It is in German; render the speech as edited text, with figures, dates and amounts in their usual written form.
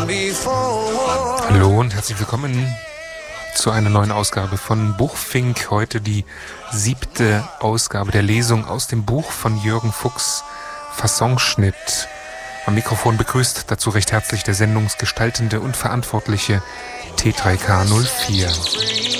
Hallo und herzlich willkommen zu einer neuen Ausgabe von Buchfink. Heute die 7. Ausgabe der Lesung aus dem Buch von Jürgen Fuchs, Fassonschnitt. Am Mikrofon begrüßt dazu recht herzlich der sendungsgestaltende und verantwortliche T3K04.